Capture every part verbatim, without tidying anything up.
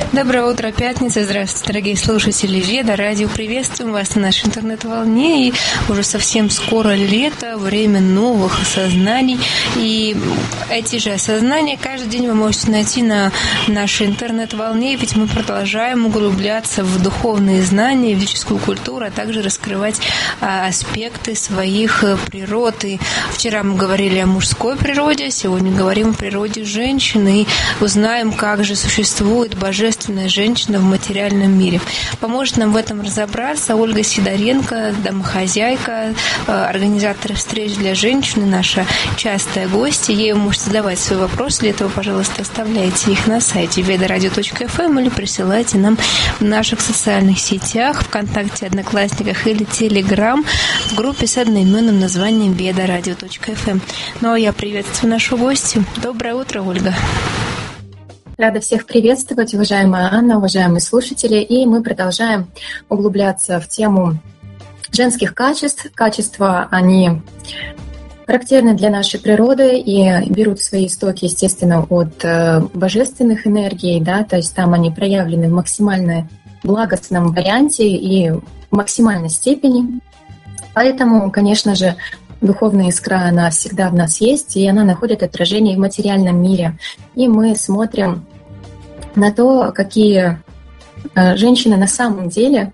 Доброе утро, пятница. Здравствуйте, дорогие слушатели Веда Радио. Приветствуем вас на нашей интернет-волне. И уже совсем скоро лето, время новых осознаний. И эти же осознания каждый день вы можете найти на нашей интернет-волне, ведь мы продолжаем углубляться в духовные знания, в ведическую культуру, а также раскрывать аспекты своих природ. И вчера мы говорили о мужской природе, сегодня говорим о природе женщины и узнаем, как же существует божественная женщина в материальном мире. Поможет нам в этом разобраться Ольга Сидоренко, домохозяйка, организатор встреч для женщин, наша частая гостья. Ей вы можете задавать свои вопросы. Для этого, пожалуйста, оставляйте их на сайте ведарадио точка эф эм или присылайте нам в наших социальных сетях, ВКонтакте, Одноклассниках или Телеграм в группе с одноименным названием ведарадио точка эф эм. Ну а я приветствую нашу гостью. Доброе утро, Ольга. Рада всех приветствовать, уважаемая Анна, уважаемые слушатели. И мы продолжаем углубляться в тему женских качеств. Качества, они характерны для нашей природы и берут свои истоки, естественно, от божественных энергий, да, то есть там они проявлены в максимально благостном варианте и в максимальной степени. Поэтому, конечно же, духовная искра, она всегда в нас есть, и она находит отражение в материальном мире. И мы смотрим на то, какие женщины на самом деле.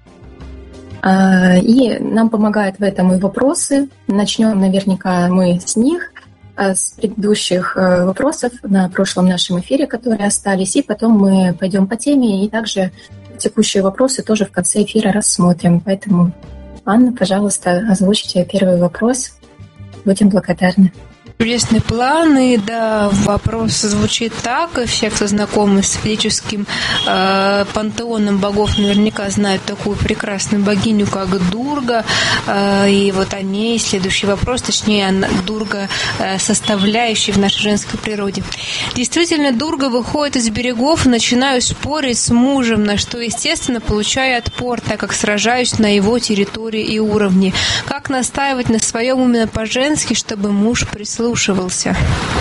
И нам помогают в этом и вопросы. Начнем наверняка мы с них, с предыдущих вопросов на прошлом нашем эфире, которые остались. И потом мы пойдем по теме, и также текущие вопросы тоже в конце эфира рассмотрим. Поэтому, Анна, пожалуйста, озвучите первый вопрос. Будем благодарны. Чудесные планы, да, вопрос звучит так, и все, кто знакомы с ведическим э, пантеоном богов, наверняка знают такую прекрасную богиню, как Дурга, э, и вот о ней следующий вопрос, точнее, она, Дурга, э, составляющая в нашей женской природе. Действительно, Дурга выходит из берегов и начинаю спорить с мужем, на что, естественно, получаю отпор, так как сражаюсь на его территории и уровне. Как настаивать на своем именно по-женски, чтобы муж прислушался? Слушался.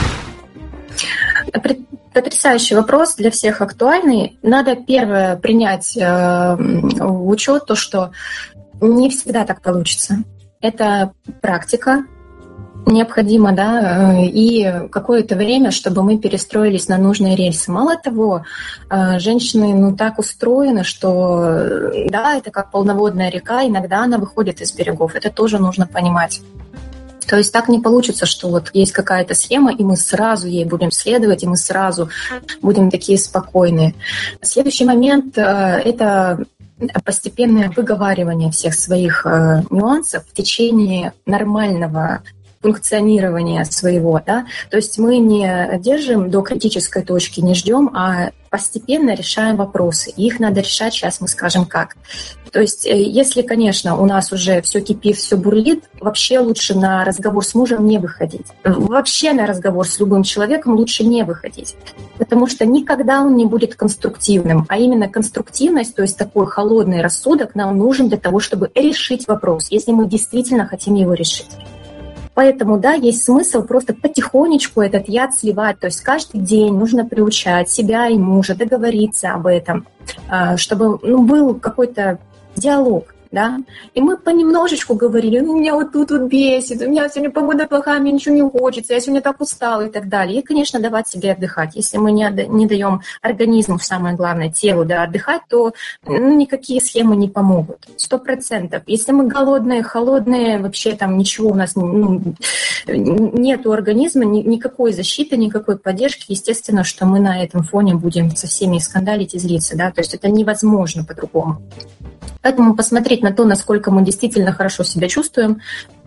Потрясающий вопрос, для всех актуальный. Надо первое принять э, в учет то, что не всегда так получится. Это практика необходима, да, и какое-то время, чтобы мы перестроились на нужные рельсы. Мало того, женщины ну, так устроены, что да, это как полноводная река, иногда она выходит из берегов. Это тоже нужно понимать. То есть так не получится, что вот есть какая-то схема, и мы сразу ей будем следовать, и мы сразу будем такие спокойные. Следующий момент – это постепенное выговаривание всех своих нюансов в течение нормального функционирования своего, да, то есть мы не держим до критической точки, не ждем, а постепенно решаем вопросы. И их надо решать, сейчас мы скажем как. То есть если, конечно, у нас уже все кипит, все бурлит, вообще лучше на разговор с мужем не выходить. Вообще на разговор с любым человеком лучше не выходить, потому что никогда он не будет конструктивным, а именно конструктивность, то есть такой холодный рассудок нам нужен для того, чтобы решить вопрос, если мы действительно хотим его решить. Поэтому, да, есть смысл просто потихонечку этот яд сливать. То есть каждый день нужно приучать себя и мужа, договориться об этом, чтобы ну, был какой-то диалог. Да? И мы понемножечку говорили, ну, меня вот тут вот бесит, у меня сегодня погода плохая, мне ничего не хочется, я сегодня так устала и так далее. И, конечно, давать себе отдыхать. Если мы не, не даем организму, самое главное, телу да, отдыхать, то ну, никакие схемы не помогут. Сто процентов. Если мы голодные, холодные, вообще там ничего у нас ну, нет у организма, ни, никакой защиты, никакой поддержки, естественно, что мы на этом фоне будем со всеми скандалить и злиться. Да? То есть это невозможно по-другому. Поэтому посмотреть на то, насколько мы действительно хорошо себя чувствуем.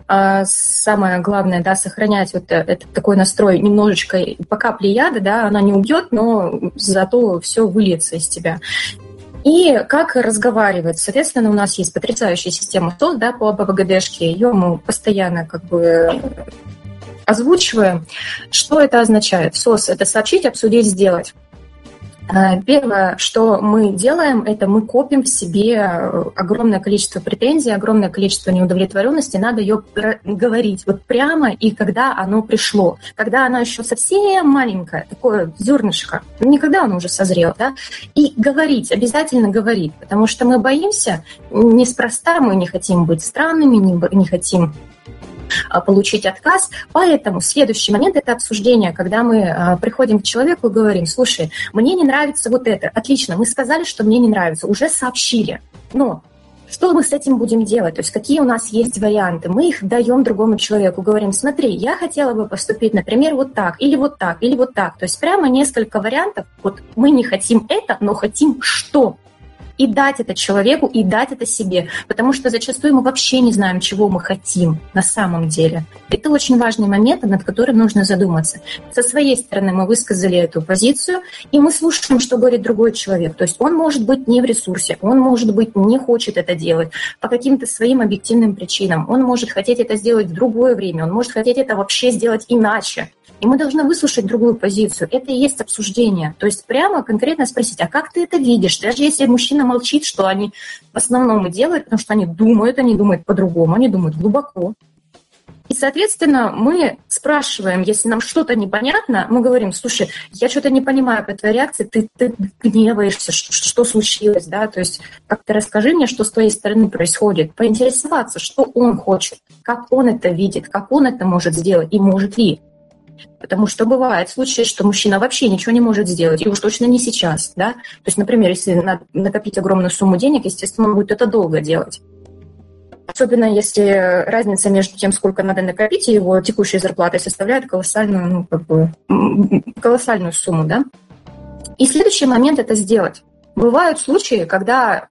Самое главное, да, сохранять вот этот такой настрой немножечко по капле яда, да, она не убьет, но зато все выльется из тебя. И как разговаривать? Соответственно, у нас есть потрясающая система СОС, да, по АБВГДшке. Ее мы постоянно как бы озвучиваем. Что это означает? СОС – это сообщить, обсудить, сделать. Первое, что мы делаем, это мы копим в себе огромное количество претензий, огромное количество неудовлетворенности. Надо ее говорить вот прямо и когда оно пришло. Когда оно еще совсем маленькое, такое зернышко, никогда оно уже созрело, да? И говорить, обязательно говорить, потому что мы боимся, неспроста мы не хотим быть странными, не, не хотим получить отказ. Поэтому следующий момент – это обсуждение, когда мы приходим к человеку и говорим: слушай, мне не нравится вот это. Отлично, мы сказали, что мне не нравится, уже сообщили. Но что мы с этим будем делать? То есть какие у нас есть варианты? Мы их даем другому человеку, говорим: смотри, я хотела бы поступить, например, вот так, или вот так, или вот так. То есть прямо несколько вариантов. Вот мы не хотим это, но хотим что? И дать это человеку, и дать это себе. Потому что зачастую мы вообще не знаем, чего мы хотим на самом деле. Это очень важный момент, над которым нужно задуматься. Со своей стороны мы высказали эту позицию, и мы слушаем, что говорит другой человек. То есть он может быть не в ресурсе, он может быть не хочет это делать по каким-то своим объективным причинам. Он может хотеть это сделать в другое время, он может хотеть это вообще сделать иначе. И мы должны выслушать другую позицию. Это и есть обсуждение. То есть прямо конкретно спросить: а как ты это видишь? Даже если мужчина молчит, что они в основном и делают, потому что они думают, они думают по-другому, они думают глубоко. И, соответственно, мы спрашиваем, если нам что-то непонятно, мы говорим: слушай, я что-то не понимаю по твоей реакции, ты, ты гневаешься, что, что случилось, да, то есть как-то расскажи мне, что с твоей стороны происходит, поинтересоваться, что он хочет, как он это видит, как он это может сделать и может ли. Потому что бывают случаи, что мужчина вообще ничего не может сделать, и уж точно не сейчас, да. То есть, например, если надо накопить огромную сумму денег, естественно, он будет это долго делать. Особенно если разница между тем, сколько надо накопить, и его текущей зарплатой составляет колоссальную, ну, как бы, колоссальную сумму, да. И следующий момент – это сделать. Бывают случаи, когда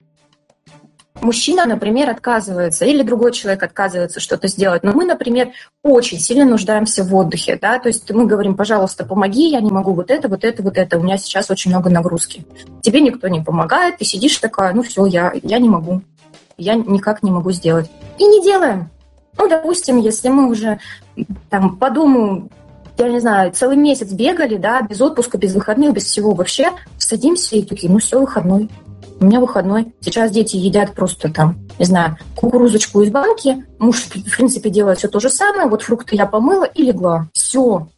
мужчина, например, отказывается, или другой человек отказывается что-то сделать, но мы, например, очень сильно нуждаемся в отдыхе, да, то есть мы говорим: пожалуйста, помоги, я не могу вот это, вот это, вот это, у меня сейчас очень много нагрузки. Тебе никто не помогает, ты сидишь такая: ну все, я, я не могу, я никак не могу сделать. И не делаем. Ну, допустим, если мы уже там по дому, я не знаю, целый месяц бегали, да, без отпуска, без выходных, без всего вообще, садимся и такие: ну все, выходной. У меня выходной. Сейчас дети едят просто там, не знаю, кукурузочку из банки. Муж, в принципе, делает все то же самое. Вот фрукты я помыла и легла. Все.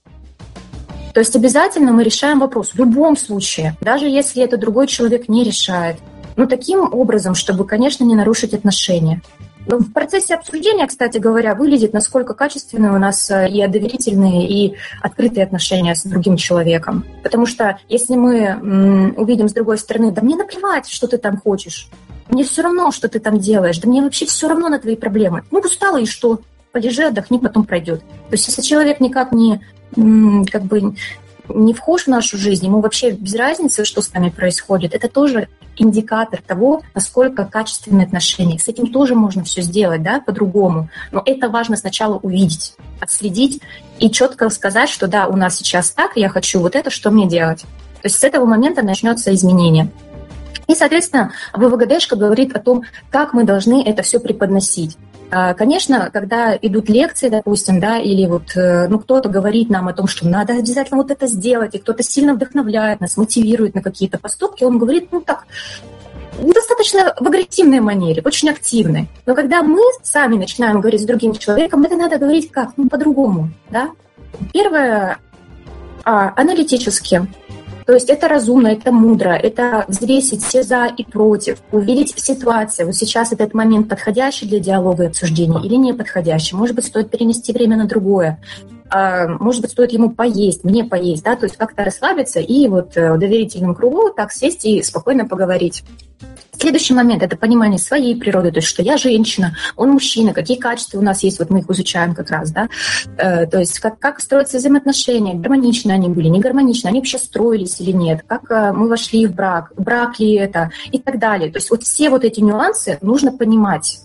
То есть обязательно мы решаем вопрос. В любом случае, даже если это другой человек не решает. Но таким образом, чтобы, конечно, не нарушить отношения. Но в процессе обсуждения, кстати говоря, выглядит, насколько качественные у нас и доверительные, и открытые отношения с другим человеком. Потому что если мы м, увидим с другой стороны: да мне наплевать, что ты там хочешь, мне все равно, что ты там делаешь, да мне вообще все равно на твои проблемы. Ну, устала, и что? Полежи, отдохни, потом пройдет. То есть если человек никак не, м, как бы, не вхож в нашу жизнь, ему вообще без разницы, что с нами происходит, это тоже индикатор того, насколько качественные отношения. С этим тоже можно все сделать, да, по-другому. Но это важно сначала увидеть, отследить и четко сказать, что да, у нас сейчас так, я хочу вот это, что мне делать. То есть с этого момента начнется изменение. И, соответственно, ВВГДшка говорит о том, как мы должны это все преподносить. Конечно, когда идут лекции, допустим, да, или вот ну, кто-то говорит нам о том, что надо обязательно вот это сделать, и кто-то сильно вдохновляет нас, мотивирует на какие-то поступки, он говорит, ну так, достаточно в агрессивной манере, очень активной. Но когда мы сами начинаем говорить с другим человеком, это надо говорить как? Ну, по-другому, да. Первое, а, аналитически. То есть это разумно, это мудро, это взвесить все за и против, увидеть ситуацию. Вот сейчас этот момент подходящий для диалога и обсуждения или не подходящий. Может быть, стоит перенести время на другое. Может быть, стоит ему поесть, мне поесть, да, то есть как-то расслабиться и вот в доверительном кругу так сесть и спокойно поговорить. Следующий момент – это понимание своей природы, то есть что я женщина, он мужчина, какие качества у нас есть, вот мы их изучаем как раз, да, э, то есть как, как строятся взаимоотношения, гармонично они были, не гармонично, они вообще строились или нет, как э, мы вошли в брак, брак ли это и так далее. То есть вот все вот эти нюансы нужно понимать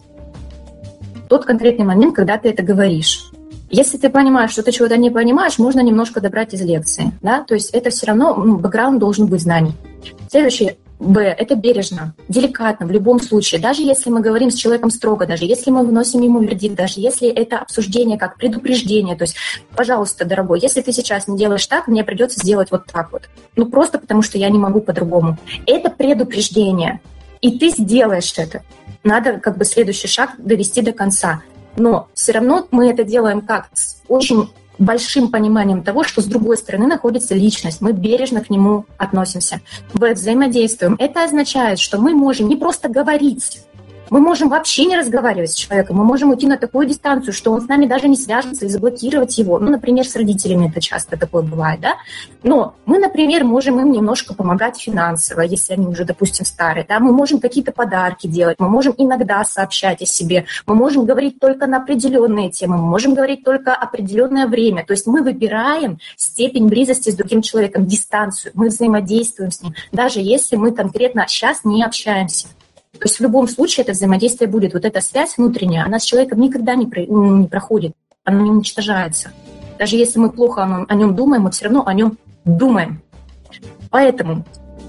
в тот конкретный момент, когда ты это говоришь. Если ты понимаешь, что ты чего-то не понимаешь, можно немножко добрать из лекции, да, то есть это все равно, ну, бэкграунд должен быть знаний. Следующий Б, это бережно, деликатно, в любом случае. Даже если мы говорим с человеком строго, даже если мы выносим ему вердикт, даже если это обсуждение как предупреждение, то есть, пожалуйста, дорогой, если ты сейчас не делаешь так, мне придется сделать вот так вот. Ну, просто потому что я не могу по-другому. Это предупреждение, и ты сделаешь это. Надо как бы следующий шаг довести до конца. Но все равно мы это делаем как? С очень большим пониманием того, что с другой стороны находится личность. Мы бережно к нему относимся. В взаимодействуем. Это означает, что мы можем не просто говорить, мы можем вообще не разговаривать с человеком, мы можем уйти на такую дистанцию, что он с нами даже не свяжется и заблокировать его. Ну, например, с родителями это часто такое бывает, да? Но мы, например, можем им немножко помогать финансово, если они уже, допустим, старые, да? Мы можем какие-то подарки делать, мы можем иногда сообщать о себе, мы можем говорить только на определенные темы, мы можем говорить только определенное время. То есть мы выбираем степень близости с другим человеком, дистанцию, мы взаимодействуем с ним, даже если мы конкретно сейчас не общаемся. То есть в любом случае это взаимодействие будет. Вот эта связь внутренняя, она с человеком никогда не, про, не проходит, она не уничтожается. Даже если мы плохо о нем, о нем думаем, мы все равно о нем думаем. Поэтому,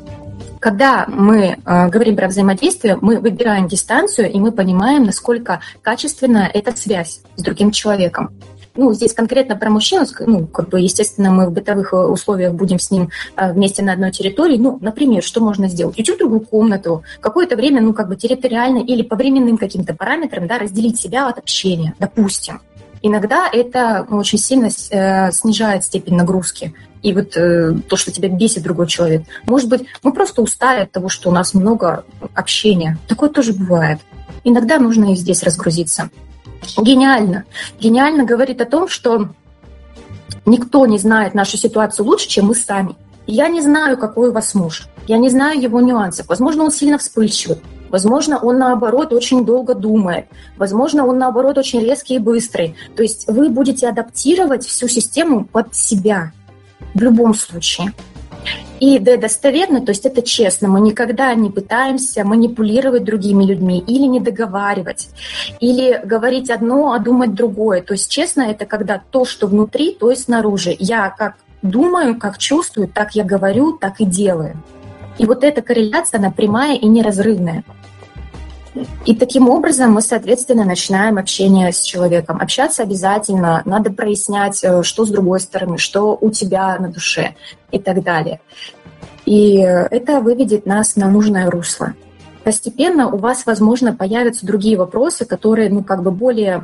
когда мы э, говорим про взаимодействие, мы выбираем дистанцию, и мы понимаем, насколько качественна эта связь с другим человеком. Ну, здесь конкретно про мужчину, ну, как бы, естественно, мы в бытовых условиях будем с ним вместе на одной территории. Ну, например, что можно сделать? Уйти в другую комнату, какое-то время, ну, как бы территориально или по временным каким-то параметрам, да, разделить себя от общения, допустим. Иногда это ну, очень сильно э, снижает степень нагрузки. И вот э, то, что тебя бесит другой человек. Может быть, мы просто устали от того, что у нас много общения. Такое тоже бывает. Иногда нужно и здесь разгрузиться. Гениально. Гениально говорит о том, что никто не знает нашу ситуацию лучше, чем мы сами. Я не знаю, какой у вас муж. Я не знаю его нюансов. Возможно, он сильно вспыльчивый. Возможно, он, наоборот, очень долго думает. Возможно, он, наоборот, очень резкий и быстрый. То есть вы будете адаптировать всю систему под себя в любом случае. И да, достоверно, то есть это честно, мы никогда не пытаемся манипулировать другими людьми или не договаривать, или говорить одно, а думать другое. То есть честно это когда то, что внутри, то и снаружи. Я как думаю, как чувствую, так я говорю, так и делаю. И вот эта корреляция, она прямая и неразрывная. И таким образом мы, соответственно, начинаем общение с человеком. Общаться обязательно, надо прояснять, что с другой стороны, что у тебя на душе и так далее. И это выведет нас на нужное русло. Постепенно у вас, возможно, появятся другие вопросы, которые, ну, как бы более...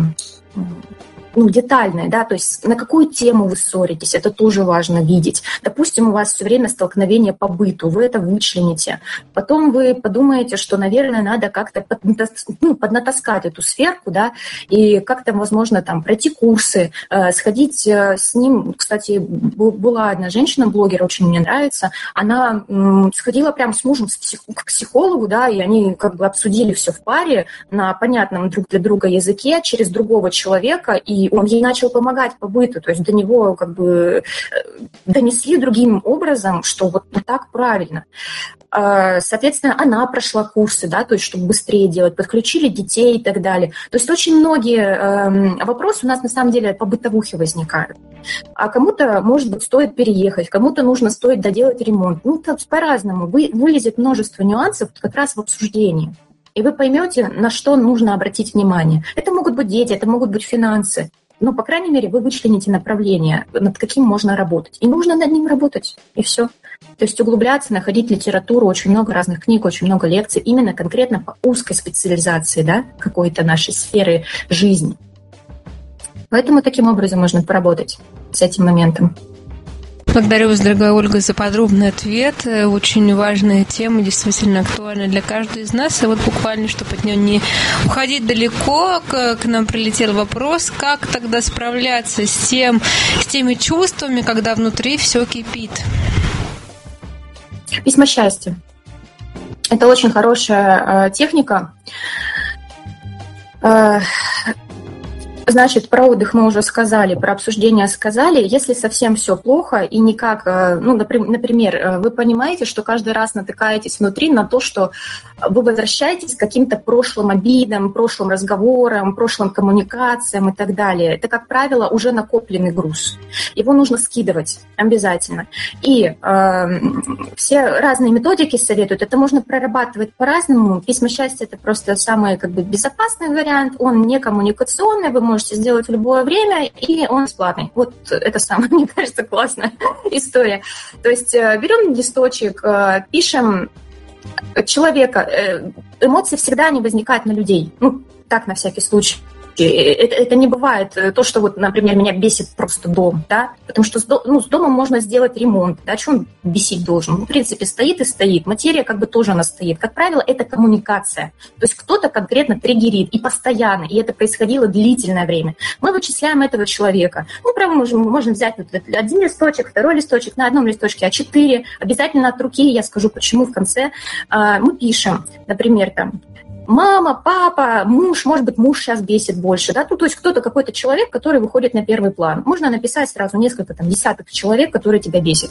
ну, детальное, да, то есть на какую тему вы ссоритесь, это тоже важно видеть. Допустим, у вас все время столкновение по быту, вы это вычлените. Потом вы подумаете, что, наверное, надо как-то поднатас, ну, поднатаскать эту сферку, да, и как-то, возможно, там пройти курсы, э, сходить э, с ним. Кстати, была одна женщина-блогер, очень мне нравится, она м, сходила прям с мужем к психологу, да, и они как бы обсудили все в паре на понятном друг для друга языке через другого человека, и он ей начал помогать по быту, то есть до него как бы донесли другим образом, что вот так правильно. Соответственно, она прошла курсы, да, то есть чтобы быстрее делать, подключили детей и так далее. То есть очень многие вопросы у нас на самом деле по бытовухе возникают. А кому-то, может быть, стоит переехать, кому-то нужно стоит доделать ремонт. Ну, так по-разному. Вы, вылезет множество нюансов как раз в обсуждении. И вы поймете, на что нужно обратить внимание. Это могут быть дети, это могут быть финансы. Но, по крайней мере, вы вычлените направление, над каким можно работать. И нужно над ним работать, и все. То есть углубляться, находить литературу, очень много разных книг, очень много лекций, именно конкретно по узкой специализации, да, какой-то нашей сферы жизни. Поэтому таким образом можно поработать с этим моментом. Благодарю вас, дорогая Ольга, за подробный ответ. Очень важная тема, действительно актуальна для каждой из нас. И вот буквально, чтобы от нее не уходить далеко, к, к нам прилетел вопрос, как тогда справляться с, тем, с теми чувствами, когда внутри все кипит. Письма счастья. Это очень хорошая э, техника. Э, Значит, про отдых мы уже сказали, про обсуждение сказали. Если совсем все плохо и никак, ну, например, вы понимаете, что каждый раз натыкаетесь внутри на то, что вы возвращаетесь к каким-то прошлым обидам, прошлым разговорам, прошлым коммуникациям и так далее. Это, как правило, уже накопленный груз. Его нужно скидывать обязательно. И э, все разные методики советуют. Это можно прорабатывать по-разному. Письма счастья – это просто самый как бы безопасный вариант. Он не коммуникационный, вы можете сделать в любое время, и он бесплатный. Вот это самая, мне кажется, классная история. То есть берем листочек, пишем человека. Эмоции всегда не возникают на людей. Ну, так, на всякий случай. Это, это не бывает то, что, вот, например, меня бесит просто дом, да, потому что с, до, ну, с домом можно сделать ремонт, да, что он бесить должен? В принципе, стоит и стоит, материя как бы тоже она стоит. Как правило, это коммуникация, то есть кто-то конкретно триггерит и постоянно, и это происходило длительное время. Мы вычисляем этого человека. Ну, правда, мы можем, мы можем взять вот один листочек, второй листочек, на одном листочке а четыре, обязательно от руки, я скажу, почему в конце. Мы пишем, например, там, мама, папа, муж, может быть, муж сейчас бесит больше, да, ну, то есть кто-то, какой-то человек, который выходит на первый план. Можно написать сразу несколько, там, десяток человек, которые тебя бесят.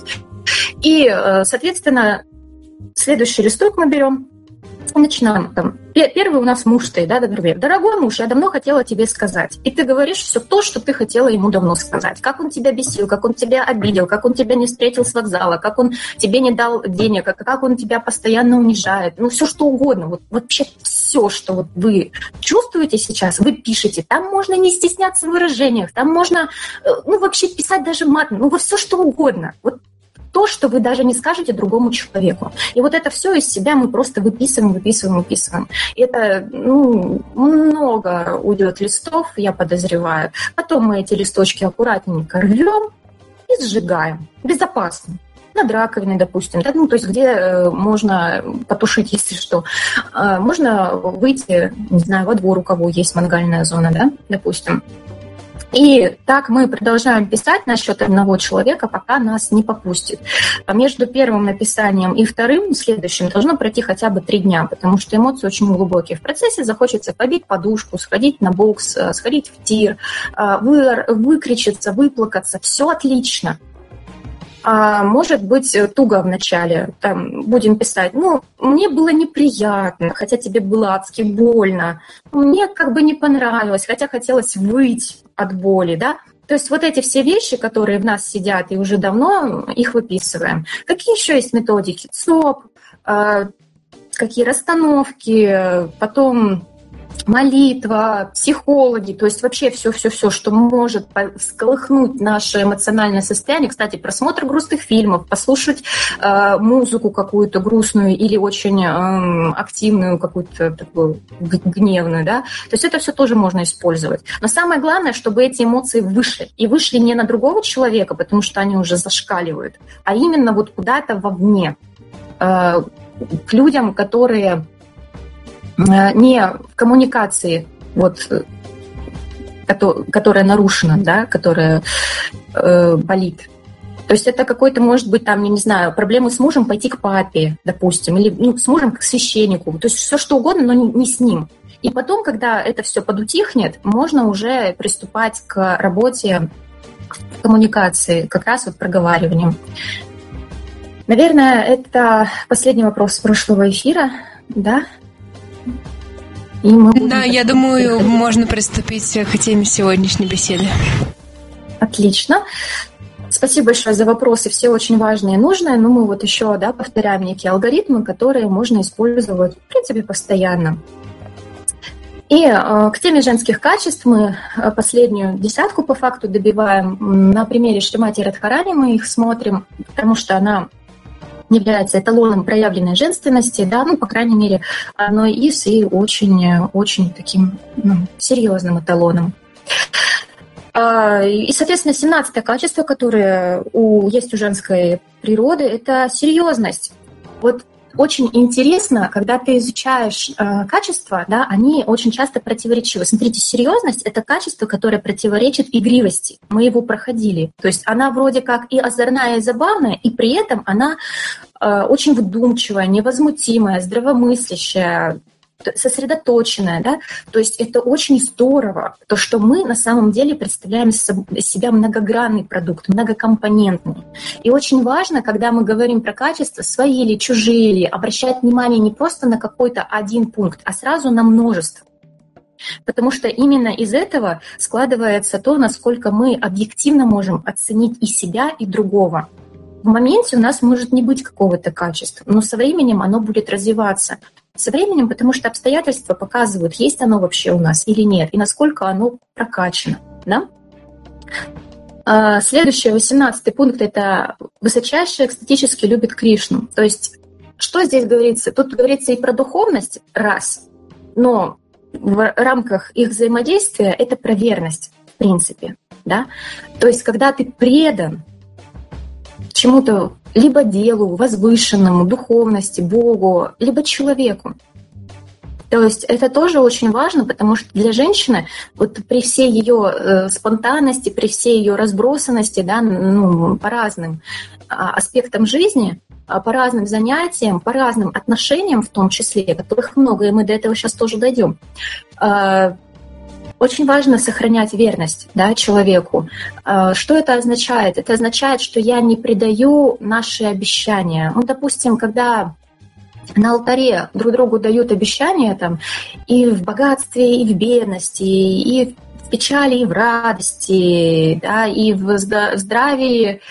И, соответственно, следующий листок мы берем и начинаем, там, первый у нас муж стоит, да, например, дорогой муж, я давно хотела тебе сказать. И ты говоришь все то, что ты хотела ему давно сказать. Как он тебя бесил, как он тебя обидел, как он тебя не встретил с вокзала, как он тебе не дал денег, как он тебя постоянно унижает. Ну, все что угодно. Вот вообще все, что вот вы чувствуете сейчас, вы пишете. Там можно не стесняться в выражениях, там можно, ну, вообще писать даже матом, ну, вот все что угодно. Вот то, что вы даже не скажете другому человеку. И вот это все из себя мы просто выписываем, выписываем, выписываем. И это, ну, много уйдет листов, я подозреваю. Потом мы эти листочки аккуратненько рвем и сжигаем. Безопасно. Над раковиной, допустим, да, ну, то есть где э, можно потушить, если что. Э, можно выйти, не знаю, во двор, у кого есть мангальная зона, да, допустим. И так мы продолжаем писать насчет одного человека, пока нас не попустит. А между первым написанием и вторым, следующим, должно пройти хотя бы три дня, потому что эмоции очень глубокие. В процессе захочется побить подушку, сходить на бокс, сходить в тир, вы, выкричиться, выплакаться. Все отлично. А может быть, туго вначале. Там будем писать, ну, мне было неприятно, хотя тебе было адски больно. Мне как бы не понравилось, хотя хотелось выйти от боли, да. То есть вот эти все вещи, которые в нас сидят и уже давно, их выписываем. Какие еще есть методики? ЦОП, э, какие расстановки, потом молитва, психологи, то есть вообще все-все-все, что может всколыхнуть наше эмоциональное состояние. Кстати, просмотр грустных фильмов, послушать э, музыку какую-то грустную или очень э, активную, какую-то такую гневную, да. То есть это все тоже можно использовать. Но самое главное, чтобы эти эмоции вышли. И вышли не на другого человека, потому что они уже зашкаливают, а именно вот куда-то вовне, э, к людям, которые не в коммуникации, вот, которая нарушена, да, которая э, болит. То есть это какой-то, может быть, там, я не знаю, проблемы с мужем, пойти к папе, допустим, или ну, с мужем к священнику. То есть все что угодно, но не, не с ним. И потом, когда это все подутихнет, можно уже приступать к работе коммуникации, как раз вот проговариванием. Наверное, это последний вопрос с прошлого эфира, да? И мы да, я думаю, можно приступить к теме сегодняшней беседы. Отлично. Спасибо большое за вопросы, все очень важные и нужные. Но мы вот еще, да, повторяем некие алгоритмы, которые можно использовать, в принципе, постоянно. И э, к теме женских качеств мы последнюю десятку по факту добиваем. На примере Шримати Радхарани мы их смотрим, потому что она является эталоном проявленной женственности, да, ну, по крайней мере, одной из и очень-очень таким ну, серьезным эталоном. И, соответственно, семнадцатое качество, которое у, есть у женской природы, это серьезность. Вот очень интересно, когда ты изучаешь э, качества, да, они очень часто противоречивы. Смотрите, серьезность – это качество, которое противоречит игривости. Мы его проходили. То есть она вроде как и озорная, и забавная, и при этом она э, очень вдумчивая, невозмутимая, здравомыслящая, сосредоточенная, да, то есть это очень здорово, то, что мы на самом деле представляем из себя многогранный продукт, многокомпонентный. И очень важно, когда мы говорим про качество, свои или чужие ли, обращать внимание не просто на какой-то один пункт, а сразу на множество. Потому что именно из этого складывается то, насколько мы объективно можем оценить и себя, и другого. В моменте у нас может не быть какого-то качества, но со временем оно будет развиваться. Со временем, потому что обстоятельства показывают, есть оно вообще у нас или нет, и насколько оно прокачано. Да? Следующий, восемнадцатый пункт – это высочайший экстатически любит Кришну. То есть что здесь говорится? Тут говорится и про духовность, раз, но в рамках их взаимодействия это про верность, в принципе. Да? То есть когда ты предан чему-то, либо делу, возвышенному, духовности, Богу, либо человеку. То есть это тоже очень важно, потому что для женщины вот при всей ее э, спонтанности, при всей ее разбросанности, да, ну, по разным а, аспектам жизни, а, по разным занятиям, по разным отношениям в том числе, которых много, и мы до этого сейчас тоже дойдем, э, очень важно сохранять верность, да, человеку. Что это означает? Это означает, что я не предаю наши обещания. Ну, допустим, когда на алтаре друг другу дают обещания там, и в богатстве, и в бедности, и в печали, и в радости, да, и в здравии,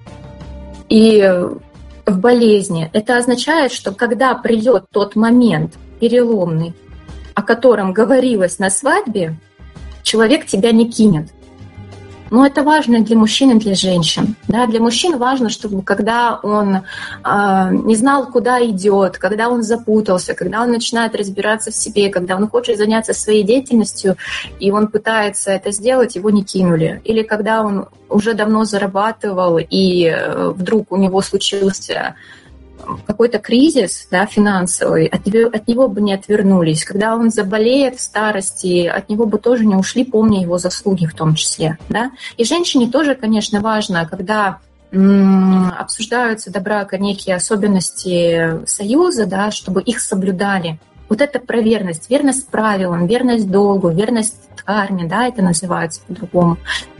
и в болезни. Это означает, что когда придет тот момент переломный, о котором говорилось на свадьбе, человек тебя не кинет. Но это важно для мужчин и для женщин. Да? Для мужчин важно, чтобы когда он э, не знал, куда идет, когда он запутался, когда он начинает разбираться в себе, когда он хочет заняться своей деятельностью, и он пытается это сделать, его не кинули. Или когда он уже давно зарабатывал, и вдруг у него случился какой-то кризис, да, финансовый, от него, от него бы не отвернулись. Когда он заболеет в старости, от него бы тоже не ушли, помня его заслуги в том числе. Да? И женщине тоже, конечно, важно, когда м- обсуждаются до брака некие особенности союза, да, чтобы их соблюдали. Вот это про верность. Верность правилам, верность долгу, верность дхарме, да, это называется по-другому.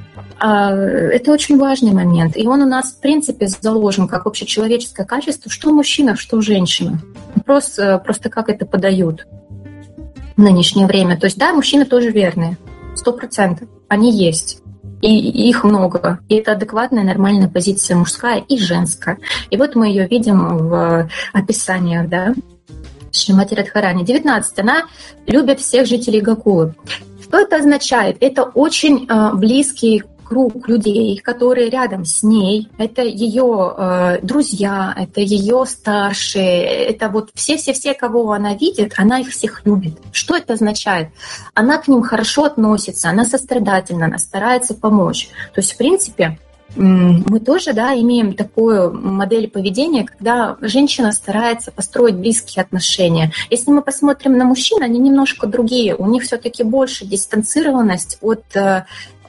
Это очень важный момент. И он у нас, в принципе, заложен как общечеловеческое качество, что в мужчинах, что в женщинах. Просто, просто как это подают в нынешнее время. То есть, да, мужчины тоже верные, сто процентов. Они есть. И их много. И это адекватная, нормальная позиция мужская и женская. И вот мы ее видим в описаниях, да, Шримати Радхарани. девятнадцать. Она любит всех жителей Гокулы. Что это означает? Это очень э, близкий круг людей, которые рядом с ней. Это ее э, друзья, это ее старшие, это вот все-все-все, кого она видит, она их всех любит. Что это означает? Она к ним хорошо относится, она сострадательна, она старается помочь. То есть, в принципе, мы тоже, да, имеем такую модель поведения, когда женщина старается построить близкие отношения. Если мы посмотрим на мужчин, они немножко другие. У них все-таки больше дистанцированность от э,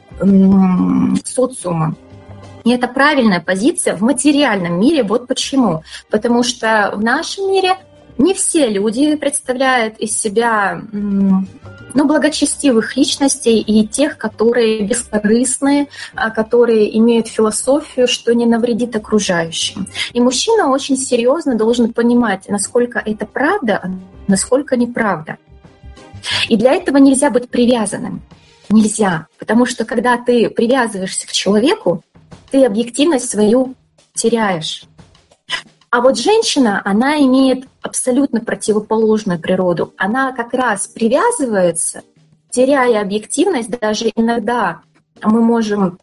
э, социума. И это правильная позиция в материальном мире. Вот почему. Потому что в нашем мире не все люди представляют из себя ну, благочестивых личностей и тех, которые бескорыстные, которые имеют философию, что не навредит окружающим. И мужчина очень серьезно должен понимать, насколько это правда, а насколько неправда. И для этого нельзя быть привязанным. Нельзя. Потому что когда ты привязываешься к человеку, ты объективность свою теряешь. А вот женщина, она имеет абсолютно противоположную природу. Она как раз привязывается, теряя объективность. Даже иногда мы можем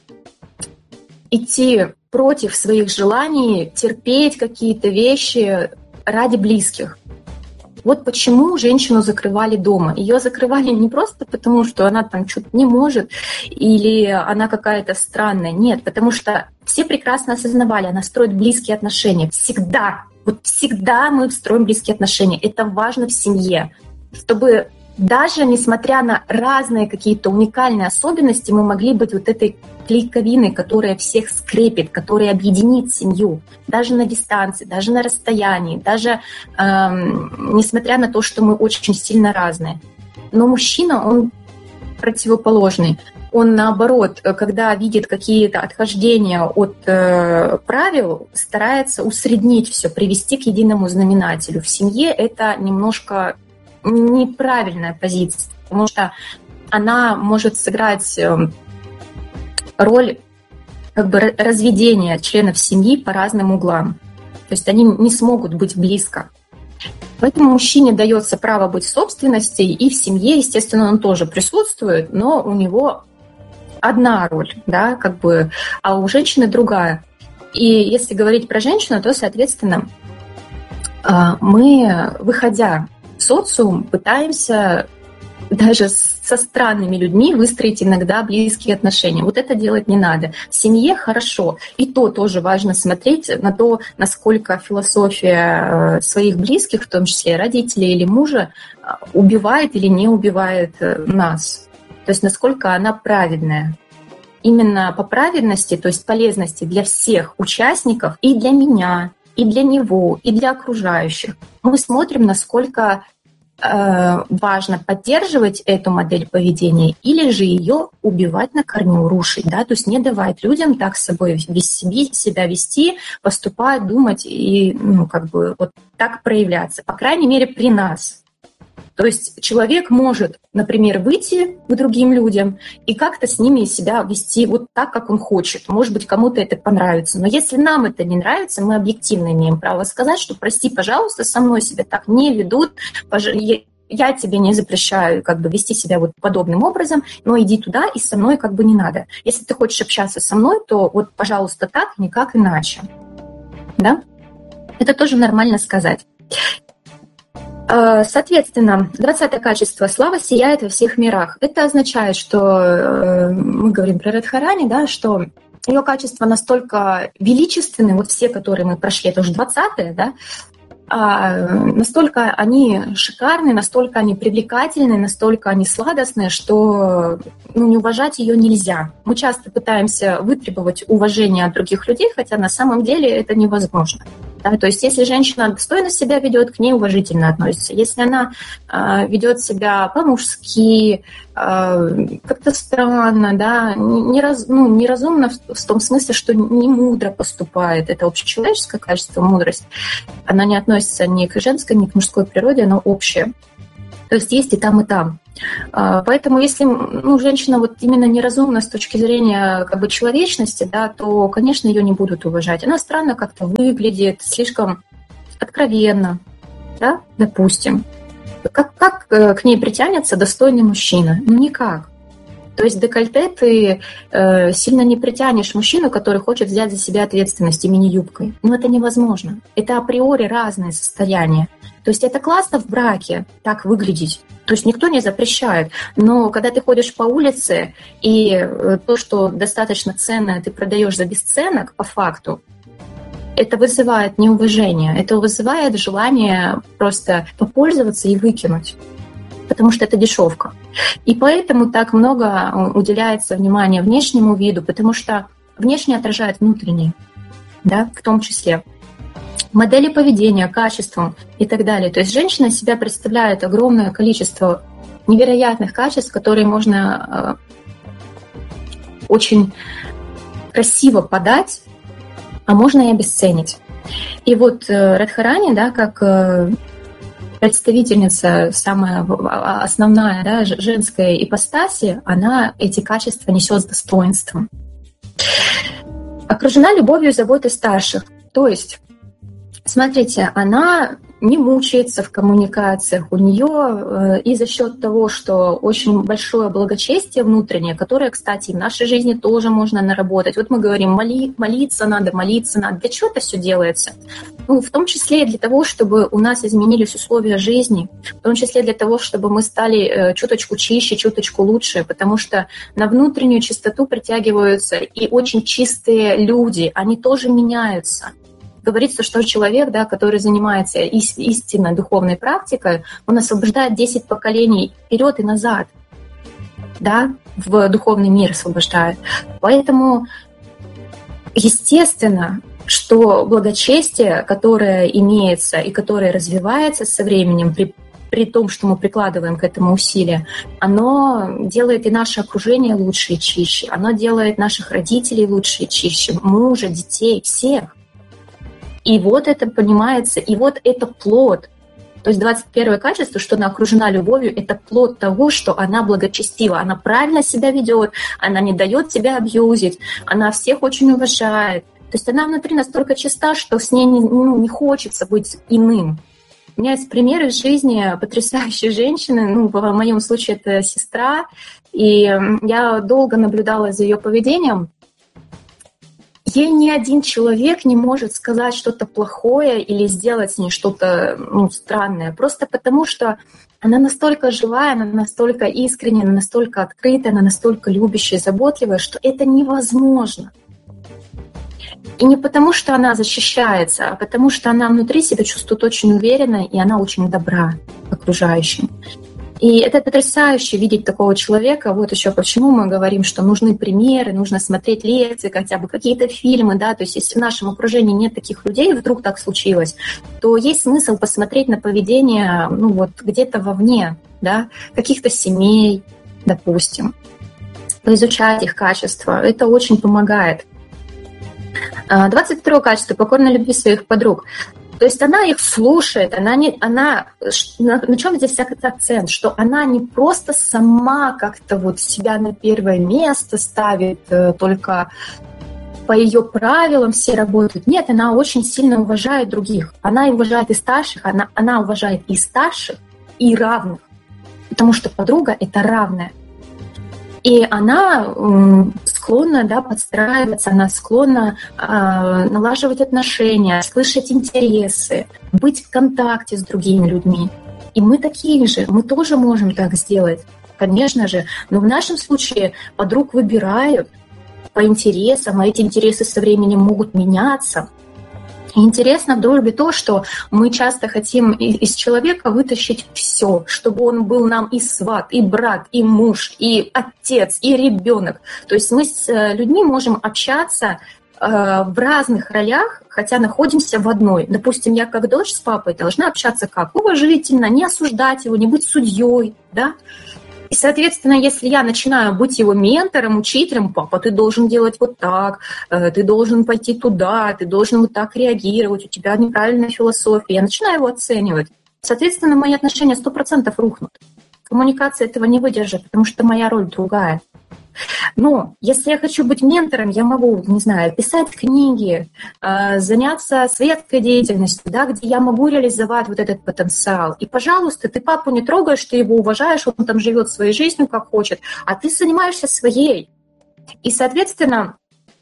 идти против своих желаний, терпеть какие-то вещи ради близких. Вот почему женщину закрывали дома. Ее закрывали не просто потому, что она там что-то не может или она какая-то странная. Нет, потому что все прекрасно осознавали, она строит близкие отношения. Всегда. Вот всегда мы строим близкие отношения. Это важно в семье. Чтобы даже несмотря на разные какие-то уникальные особенности, мы могли быть вот этой клейковиной, которая всех скрепит, которая объединит семью, даже на дистанции, даже на расстоянии, даже эм, несмотря на то, что мы очень сильно разные. Но мужчина, он противоположный. Он, наоборот, когда видит какие-то отхождения от э, правил, старается усреднить все, привести к единому знаменателю. В семье это немножко неправильная позиция, потому что она может сыграть роль как бы разведения членов семьи по разным углам. То есть они не смогут быть близко. Поэтому мужчине дается право быть в собственности, и в семье, естественно, он тоже присутствует, но у него одна роль, да, как бы, а у женщины другая. И если говорить про женщину, то, соответственно, мы, выходя в социум, пытаемся даже со странными людьми выстроить иногда близкие отношения. Вот это делать не надо. В семье хорошо. И то тоже важно смотреть на то, насколько философия своих близких, в том числе родителей или мужа, убивает или не убивает нас. То есть насколько она праведная. Именно по праведности, то есть полезности для всех участников, и для меня, и для него, и для окружающих. Мы смотрим, насколько э, важно поддерживать эту модель поведения или же ее убивать на корню, рушить, да, то есть не давать людям так с собой вести, себя вести, поступать, думать и, ну, как бы вот так проявляться, по крайней мере, при нас. То есть человек может, например, выйти к другим людям и как-то с ними себя вести вот так, как он хочет. Может быть, кому-то это понравится. Но если нам это не нравится, мы объективно имеем право сказать, что прости, пожалуйста, со мной себя так не ведут, я тебе не запрещаю как бы вести себя вот подобным образом, но иди туда, и со мной как бы не надо. Если ты хочешь общаться со мной, то вот, пожалуйста, так, никак иначе. Да? Это тоже нормально сказать. Соответственно, двадцатое качество — слава сияет во всех мирах. Это означает, что мы говорим про Радхарани, да, что ее качества настолько величественны, вот все, которые мы прошли, это уже двадцатое, да, настолько они шикарны, настолько они привлекательны, настолько они сладостные, что ну, не уважать ее нельзя. Мы часто пытаемся вытребовать уважение от других людей, хотя на самом деле это невозможно. Да, то есть если женщина достойно себя ведет, к ней уважительно относится. Если она э, ведет себя по-мужски, э, как-то странно, да, не раз, ну, неразумно в, в том смысле, что не мудро поступает, это общечеловеческое качество, мудрость, она не относится ни к женской, ни к мужской природе, она общая. То есть есть и там, и там. Поэтому если ну, женщина вот именно неразумна с точки зрения как бы человечности, да, то, конечно, ее не будут уважать. Она странно как-то выглядит, слишком откровенно, да, допустим. Как, как к ней притянется достойный мужчина? Ну, никак. То есть декольте ты э, сильно не притянешь мужчину, который хочет взять за себя ответственность и мини-юбкой. Ну, это невозможно. Это априори разные состояния. То есть это классно в браке так выглядеть. То есть никто не запрещает. Но когда ты ходишь по улице, и то, что достаточно ценное, ты продаешь за бесценок, по факту, это вызывает неуважение. Это вызывает желание просто попользоваться и выкинуть. Потому что это дешевка. И поэтому так много уделяется внимания внешнему виду, потому что внешне отражает внутренний, да, в том числе. Модели поведения, качеством и так далее. То есть женщина себя представляет огромное количество невероятных качеств, которые можно э, очень красиво подать, а можно и обесценить. И вот э, Радхарани, да, как э, представительница, самая основная, да, женская ипостаси, она эти качества несет с достоинством. Окружена любовью и заботой старших. То есть смотрите, она не мучается в коммуникациях. У нее и за счет того, что очень большое благочестие внутреннее, которое, кстати, в нашей жизни тоже можно наработать. Вот мы говорим, моли, молиться надо, молиться надо. Для чего это все делается? Ну, в том числе и для того, чтобы у нас изменились условия жизни, в том числе для того, чтобы мы стали чуточку чище, чуточку лучше, потому что на внутреннюю чистоту притягиваются и очень чистые люди, они тоже меняются. говорится, что человек, да, который занимается ис- истинной духовной практикой, он освобождает десять поколений вперед и назад, да, в духовный мир освобождает. Поэтому, естественно, что благочестие, которое имеется и которое развивается со временем, при, при том, что мы прикладываем к этому усилия, оно делает и наше окружение лучше и чище, оно делает наших родителей лучше и чище, мужа, детей, всех. И вот это понимается, и вот это плод. То есть двадцать первое качество, что она окружена любовью, это плод того, что она благочестива, она правильно себя ведет, она не дает себя абьюзить, она всех очень уважает. То есть она внутри настолько чиста, что с ней не, ну, не хочется быть иным. У меня есть пример из жизни потрясающей женщины, ну, в моем случае это сестра, и я долго наблюдала за ее поведением. Ей ни один человек не может сказать что-то плохое или сделать с ней что-то, ну, странное, просто потому что она настолько живая, она настолько искренняя, она настолько открытая, она настолько любящая, заботливая, что это невозможно. И не потому, что она защищается, а потому, что она внутри себя чувствует очень уверенно, и она очень добра к окружающим. И это потрясающе видеть такого человека. Вот еще почему мы говорим, что нужны примеры, нужно смотреть лекции, хотя бы какие-то фильмы, да, то есть если в нашем окружении нет таких людей, вдруг так случилось, то есть смысл посмотреть на поведение, ну вот где-то вовне, да, каких-то семей, допустим, поизучать их качества. Это очень помогает. двадцать второе качество — покорной любви своих подруг. То есть она их слушает, она не, она, на, на чем здесь акцент, что она не просто сама как-то вот себя на первое место ставит, только по ее правилам все работают. Нет, она очень сильно уважает других. Она уважает и старших, она, она уважает и старших, и равных, потому что подруга — это равная. И она э, склонна, да, подстраиваться, она склонна э, налаживать отношения, слышать интересы, быть в контакте с другими людьми. И мы такие же, мы тоже можем так сделать, конечно же. Но в нашем случае подруг выбирают по интересам, а эти интересы со временем могут меняться. И интересно в дружбе то, что мы часто хотим из человека вытащить все, чтобы он был нам и сват, и брат, и муж, и отец, и ребенок. То есть мы с людьми можем общаться э, в разных ролях, хотя находимся в одной. Допустим, я как дочь с папой должна общаться как? Уважительно, не осуждать его, не быть судьей, да? И, соответственно, если я начинаю быть его ментором, учителем, папа, ты должен делать вот так, ты должен пойти туда, ты должен вот так реагировать, у тебя неправильная философия, я начинаю его оценивать. Соответственно, мои отношения сто процентов рухнут. Коммуникация этого не выдержит, потому что моя роль другая. Но если я хочу быть ментором, я могу, не знаю, писать книги, заняться светской деятельностью, да, где я могу реализовать вот этот потенциал. И, пожалуйста, ты папу не трогаешь, ты его уважаешь, он там живет своей жизнью, как хочет, а ты занимаешься своей. И, соответственно,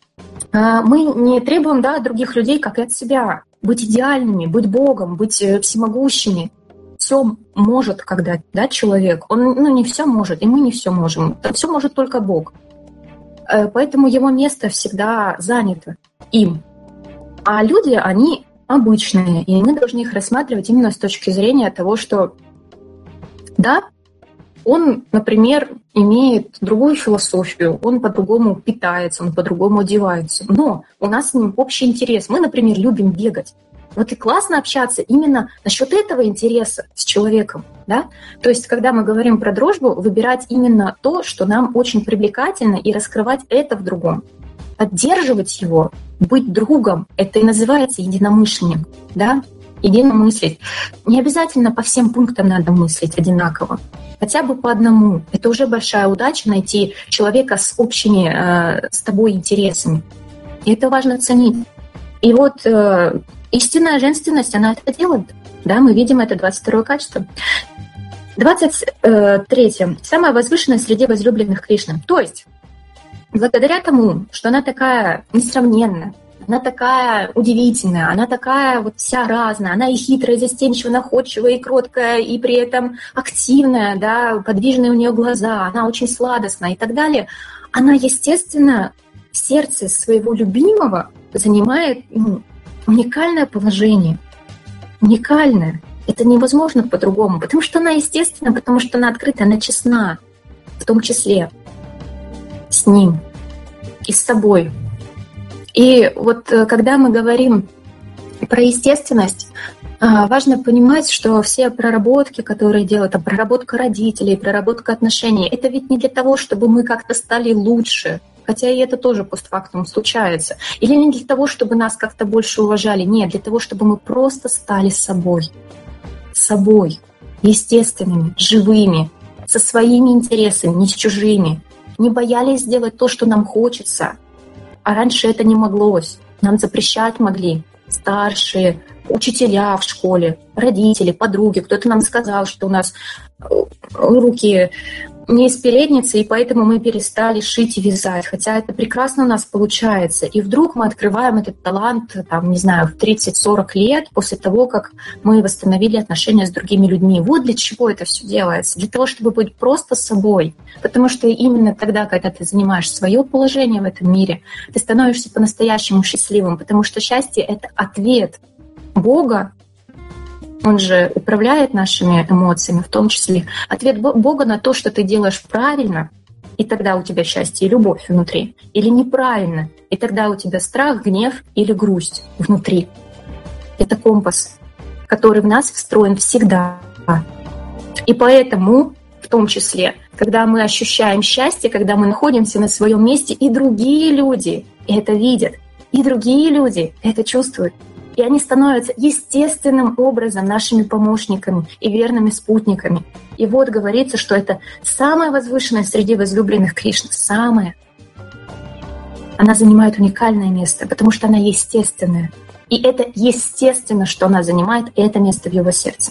мы не требуем, да, от других людей, как и от себя, быть идеальными, быть Богом, быть всемогущими. Все может, когда, да, человек, он, ну, не все может, и мы не все можем. Все может только Бог. Поэтому его место всегда занято им. А люди, они обычные, и мы должны их рассматривать именно с точки зрения того, что, да, он, например, имеет другую философию, он по-другому питается, он по-другому одевается, но у нас с ним общий интерес. Мы, например, любим бегать. Вот и классно общаться именно насчет этого интереса с человеком, да? То есть, когда мы говорим про дружбу, выбирать именно то, что нам очень привлекательно, и раскрывать это в другом. Поддерживать его, быть другом, это и называется единомышленник, да? Единомыслить. Не обязательно по всем пунктам надо мыслить одинаково, хотя бы по одному. Это уже большая удача найти человека с общими э, с тобой интересами. И это важно ценить. И вот э, истинная женственность, она это делает. Да, мы видим это двадцать второе качество. двадцать третье. Самая возвышенная среди возлюбленных Кришны. То есть, благодаря тому, что она такая несравненная, она такая удивительная, она такая вот вся разная, она и хитрая, и застенчивая, находчивая, и кроткая, и при этом активная, да, подвижные у нее глаза, она очень сладостная и так далее, она, естественно, в сердце своего любимого занимает, ну, уникальное положение. Уникальное. Это невозможно по-другому, потому что она естественна, потому что она открыта, она честна, в том числе с ним и с собой. И вот когда мы говорим про естественность, важно понимать, что все проработки, которые делают, там, проработка родителей, проработка отношений, это ведь не для того, чтобы мы как-то стали лучше, хотя и это тоже постфактум случается, или не для того, чтобы нас как-то больше уважали, нет, для того, чтобы мы просто стали собой, собой, естественными, живыми, со своими интересами, не с чужими, не боялись сделать то, что нам хочется, а раньше это не моглось, нам запрещать могли старшие, учителя в школе, родители, подруги. Кто-то нам сказал, что у нас руки не из передницы, и поэтому мы перестали шить и вязать. Хотя это прекрасно у нас получается. И вдруг мы открываем этот талант, там, не знаю, в тридцать-сорок лет, после того, как мы восстановили отношения с другими людьми. Вот для чего это все делается. Для того, чтобы быть просто собой. Потому что именно тогда, когда ты занимаешь свое положение в этом мире, ты становишься по-настоящему счастливым. Потому что счастье — это ответ Бога. Он же управляет нашими эмоциями, в том числе. Ответ Бога на то, что ты делаешь правильно, и тогда у тебя счастье и любовь внутри. Или неправильно, и тогда у тебя страх, гнев или грусть внутри. Это компас, который в нас встроен всегда. И поэтому, в том числе, когда мы ощущаем счастье, когда мы находимся на своем месте, и другие люди это видят, и другие люди это чувствуют. И они становятся естественным образом нашими помощниками и верными спутниками. И вот говорится, что это самая возвышенная среди возлюбленных Кришны. Самая. Она занимает уникальное место, потому что она естественная. И это естественно, что она занимает это место в его сердце.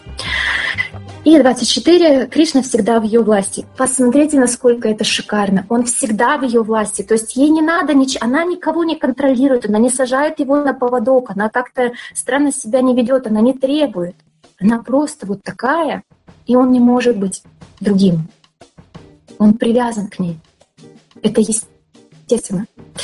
И двадцать четыре. Кришна всегда в ее власти. Посмотрите, насколько это шикарно. Он всегда в ее власти. То есть ей не надо ничего, она никого не контролирует, она не сажает его на поводок, она как-то странно себя не ведет, она не требует. Она просто вот такая, и он не может быть другим. Он привязан к ней. Это естественно.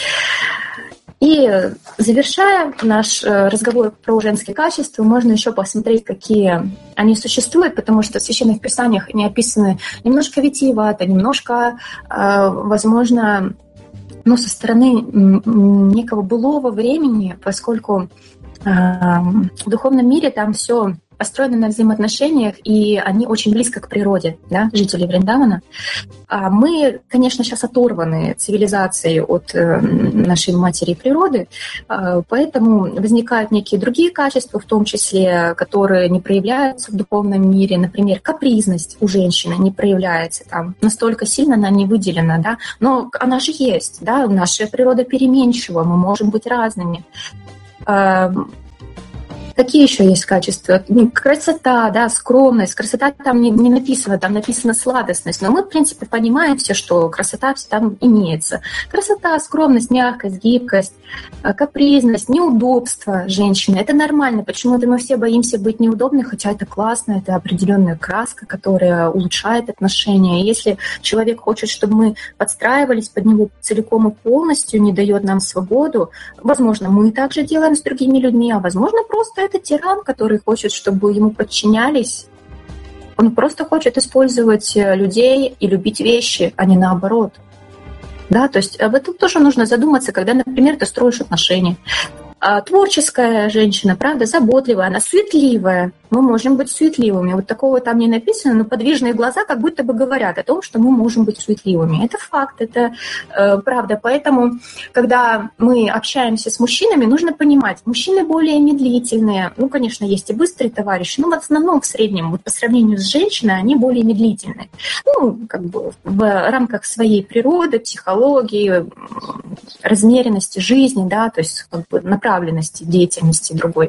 И завершая наш разговор про женские качества, можно еще посмотреть, какие они существуют, потому что в священных писаниях они описаны немножко витиевато, немножко, возможно, ну, со стороны некого былого времени, поскольку в духовном мире там все построены на взаимоотношениях, и они очень близко к природе, да, жители Вриндавана. А мы, конечно, сейчас оторваны цивилизацией от нашей матери природы, поэтому возникают некие другие качества, в том числе, которые не проявляются в духовном мире. Например, капризность у женщины не проявляется там, настолько сильно она не выделена, да, но она же есть, да, наша природа переменчива, мы можем быть разными. Какие еще есть качества? Ну, красота, да, скромность. Красота там не, не написано, там написано сладостность. Но мы, в принципе, понимаем все, что красота все там имеется. Красота, скромность, мягкость, гибкость, капризность, неудобство женщины. Это нормально. Почему-то мы все боимся быть неудобны, хотя это классно, это определенная краска, которая улучшает отношения. И если человек хочет, чтобы мы подстраивались под него целиком и полностью, не дает нам свободу, возможно, мы также делаем с другими людьми, а возможно, просто это тиран, который хочет, чтобы ему подчинялись. Он просто хочет использовать людей и любить вещи, а не наоборот. Да, то есть об этом тоже нужно задуматься, когда, например, ты строишь отношения. А творческая женщина, правда, заботливая, она суетливая. Мы можем быть суетливыми. Вот такого там не написано, но подвижные глаза как будто бы говорят о том, что мы можем быть суетливыми. Это факт, это э, правда. Поэтому, когда мы общаемся с мужчинами, нужно понимать, мужчины более медлительные. Ну, конечно, есть и быстрые товарищи, но в основном в среднем, вот по сравнению с женщиной, они более медлительные. Ну, как бы в рамках своей природы, психологии, размеренности жизни, да, то есть как бы направленности деятельности другой.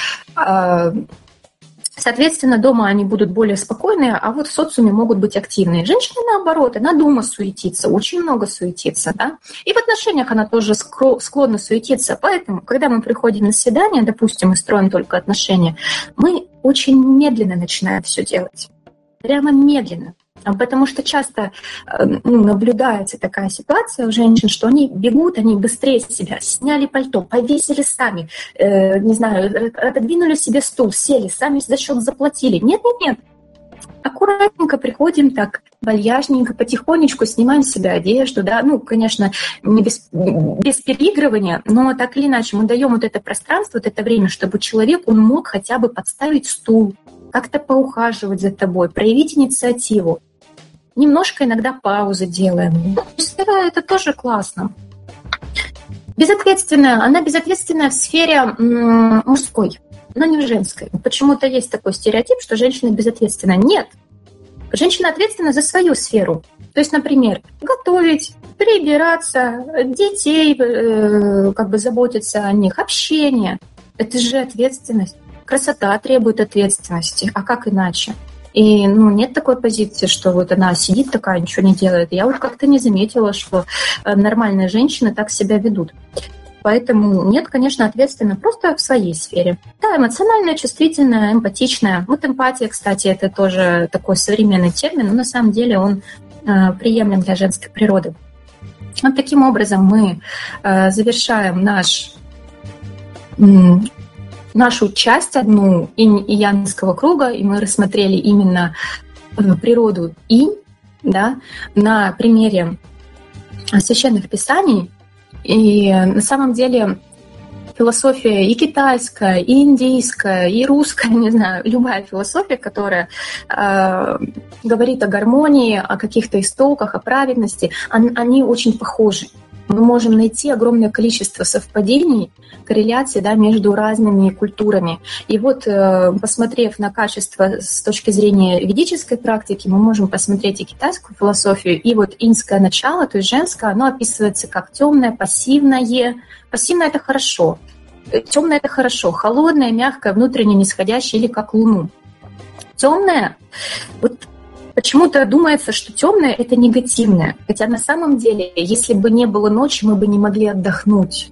Соответственно, дома они будут более спокойные, а вот в социуме могут быть активные. Женщина, наоборот, она дома суетится, очень много суетится, да. И в отношениях она тоже склонна суетиться. Поэтому, когда мы приходим на свидание, допустим, мы строим только отношения, мы очень медленно начинаем все делать. Прямо медленно. Потому что часто ну, наблюдается такая ситуация у женщин, что они бегут, они быстрее себя сняли пальто, повесили сами, э, не знаю, отодвинули себе стул, сели, сами за счет заплатили. Нет, нет, нет. Аккуратненько приходим так, вальяжненько, потихонечку снимаем с себя одежду, да, ну, конечно, не без, без переигрывания, но так или иначе мы даем вот это пространство, вот это время, чтобы человек, он мог хотя бы подставить стул, как-то поухаживать за тобой, проявить инициативу. Немножко иногда паузы делаем. Это, это тоже классно. Безответственная. Она безответственная в сфере м- мужской, но не в женской. Почему-то есть такой стереотип, что женщина безответственна. Нет. Женщина ответственна за свою сферу. То есть, например, готовить, прибираться, детей, э, как бы заботиться о них, общение. Это же ответственность. Красота требует ответственности. А как иначе? И ну, нет такой позиции, что вот она сидит такая, ничего не делает. Я вот как-то не заметила, что нормальные женщины так себя ведут. Поэтому нет, конечно, ответственно просто в своей сфере. Да, эмоциональная, чувствительная, эмпатичная. Вот эмпатия, кстати, это тоже такой современный термин, но на самом деле он э, приемлем для женской природы. Вот таким образом мы э, завершаем наш... М- нашу часть одну инь и янского круга, и мы рассмотрели именно природу инь, да, на примере священных писаний. И на самом деле философия и китайская, и индийская, и русская, не знаю, любая философия, которая э, говорит о гармонии, о каких-то истоках, о праведности, они очень похожи. Мы можем найти огромное количество совпадений, корреляций, да, между разными культурами. И вот, посмотрев на качество с точки зрения ведической практики, мы можем посмотреть и китайскую философию, и вот иньское начало, то есть женское, оно описывается как темное, пассивное. Пассивное — это хорошо, темное — это хорошо, холодное, мягкое, внутренне нисходящее или как луну. Темное, вот почему-то думается, что темное — это негативное. Хотя на самом деле, если бы не было ночи, мы бы не могли отдохнуть.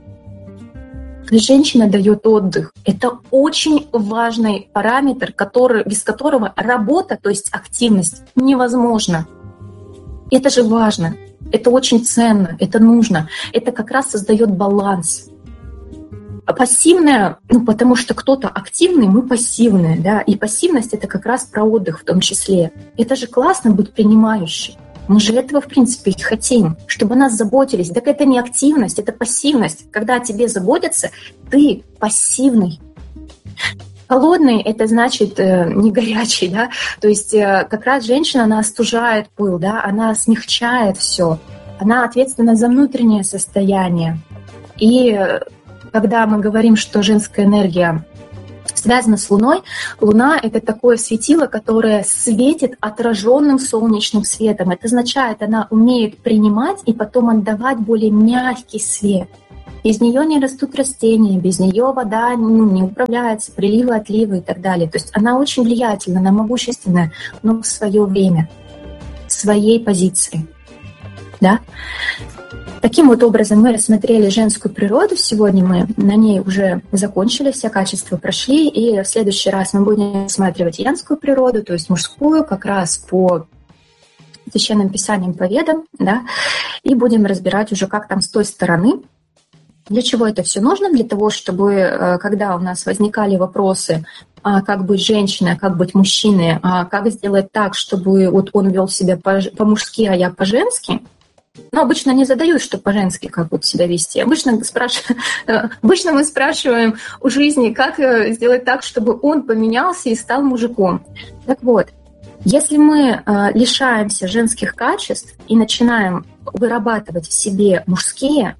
Женщина дает отдых. Это очень важный параметр, который, без которого работа, то есть активность, невозможна. Это же важно. Это очень ценно, это нужно. Это как раз создает баланс. А пассивная, ну, потому что кто-то активный, мы пассивные, да, и пассивность — это как раз про отдых в том числе. Это же классно быть принимающей. Мы же этого, в принципе, и хотим, чтобы о нас заботились. Так это не активность, это пассивность. Когда о тебе заботятся, ты пассивный. Холодный — это значит э, не горячий, да, то есть э, как раз женщина, она остужает пыл, да, она смягчает все, она ответственна за внутреннее состояние. И э, когда мы говорим, что женская энергия связана с Луной, Луна — это такое светило, которое светит отраженным солнечным светом. Это означает, она умеет принимать и потом отдавать более мягкий свет. Без нее не растут растения, без нее вода ну, не управляется, приливы, отливы и так далее. То есть она очень влиятельна, она могущественная, но в свое время, в своей позиции. Да? Таким вот образом мы рассмотрели женскую природу. Сегодня мы на ней уже закончили, все качества прошли, и в следующий раз мы будем рассматривать янскую природу, то есть мужскую, как раз по священным писаниям, по ведам, да, и будем разбирать уже, как там с той стороны. Для чего это все нужно? Для того, чтобы, когда у нас возникали вопросы, а как быть женщиной, а как быть мужчиной, а как сделать так, чтобы вот он вел себя по-мужски, а я по-женски, но обычно не задают, что по-женски как вот себя вести. Обычно, спраш... обычно мы спрашиваем у жизни, как сделать так, чтобы он поменялся и стал мужиком. Так вот, если мы лишаемся женских качеств и начинаем вырабатывать в себе мужские,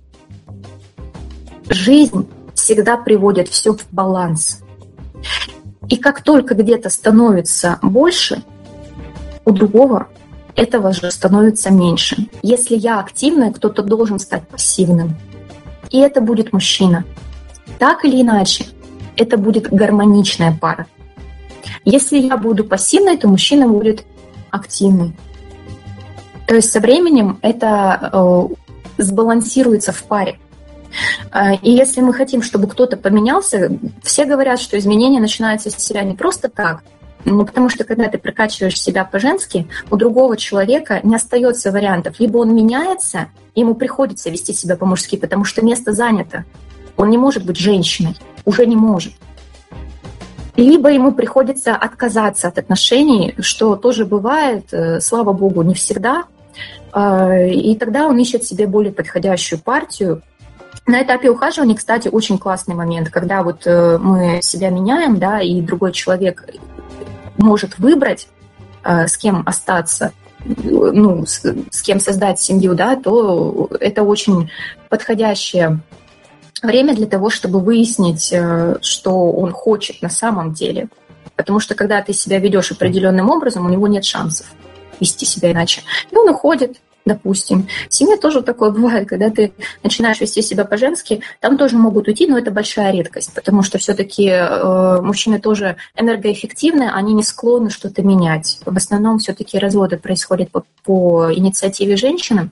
жизнь всегда приводит все в баланс. И как только где-то становится больше, у другого этого же становится меньше. Если я активная, кто-то должен стать пассивным. И это будет мужчина. Так или иначе, это будет гармоничная пара. Если я буду пассивной, то мужчина будет активный. То есть со временем это э, сбалансируется в паре. И если мы хотим, чтобы кто-то поменялся, все говорят, что изменения начинаются с себя не просто так. Ну, потому что, когда ты прокачиваешь себя по-женски, у другого человека не остается вариантов. Либо он меняется, ему приходится вести себя по-мужски, потому что место занято. Он не может быть женщиной, уже не может. Либо ему приходится отказаться от отношений, что тоже бывает, слава богу, не всегда. И тогда он ищет себе более подходящую партию. На этапе ухаживания, кстати, очень классный момент, когда вот мы себя меняем, да, и другой человек может выбрать, с кем остаться, ну, с, с кем создать семью, да, то это очень подходящее время для того, чтобы выяснить, что он хочет на самом деле. Потому что когда ты себя ведешь определенным образом, у него нет шансов вести себя иначе. И он уходит, допустим. В семье тоже такое бывает, когда ты начинаешь вести себя по-женски, там тоже могут уйти, но это большая редкость, потому что все-таки э, мужчины тоже энергоэффективны, они не склонны что-то менять. В основном все-таки разводы происходят по, по инициативе женщины.